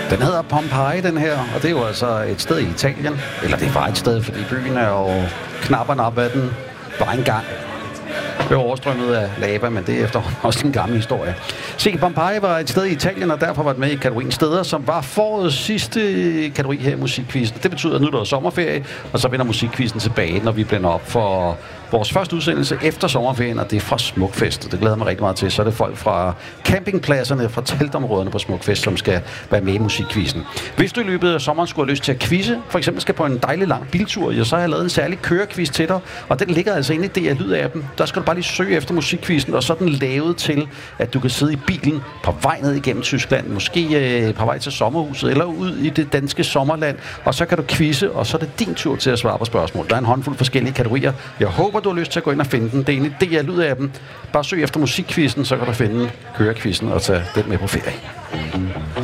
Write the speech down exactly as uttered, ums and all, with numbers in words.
Den hedder Pompeii, den her, og det er jo altså et sted i Italien. Eller det var et sted, fordi byen er jo knap og nap af den bare engang. Det blev overstrømmet af lava, men det er efter også en gammel historie. Se, Pompeii var et sted i Italien, og derfor var det med i kategorien steder, som var forårets sidste kategori her i musikquizzen. Det betyder, at nu er der sommerferie, og så vender musikquizzen tilbage, når vi blænder op for vores første udsendelse efter sommerferien, og det er fra Smukfest. Det glæder mig rigtig meget til. Så er det folk fra campingpladserne, fra teltområderne på Smukfest, som skal være med i musikquizzen. Hvis du i løbet af sommeren skulle have lyst til at quizze, for eksempel skal på en dejlig lang biltur, ja, så har jeg lavet en særlig kørequiz til dig, og den ligger altså inde i D R Lyd-appen. Der skal du bare lige søge efter musikquizzen, og så er den lavet til, at du kan sidde i bilen på vej ned igennem Tyskland, måske øh, på vej til sommerhuset, eller ud i det danske sommerland, og så kan du quizze, og så er det din tur til at svare på spørgsmål. Der er en håndfuld forskellige kategorier. Jeg håber, du har lyst til at gå ind og finde den. Det er inde i D R Lyd-appen. Bare søg efter musikquizzen, så kan du finde kørequizzen og tage den med på ferie.